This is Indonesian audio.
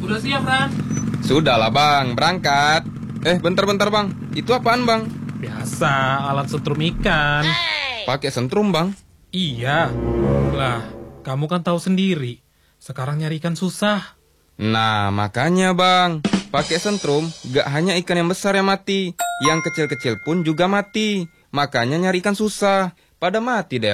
Udah siap, Ran? Sudahlah bang, berangkat. Bentar bang, itu apaan bang? Biasa, alat setrum ikan. Pakai sentrum bang? Iya. Lah, kamu kan tahu sendiri. Sekarang nyari ikan susah. Nah makanya bang, pakai sentrum gak hanya ikan yang besar yang mati, yang kecil-kecil pun juga mati. Makanya nyari ikan susah, pada mati deh